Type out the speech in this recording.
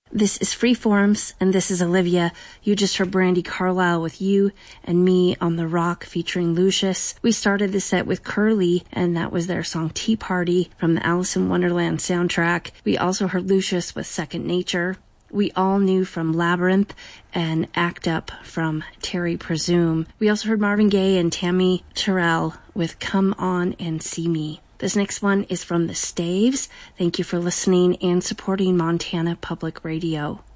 This is Freeforms, and this is Olivia. You just heard Brandi Carlile with You and Me on the Rock featuring Lucius. We started the set with Curly, and that was their song Tea Party from the Alice in Wonderland soundtrack. We also heard Lucius with Second Nature. We All Knew from Labyrinth and Act Up from Terry Presume. We also heard Marvin Gaye and Tammy Terrell with Come On and See Me. This next one is from the Staves. Thank you for listening and supporting Montana Public Radio.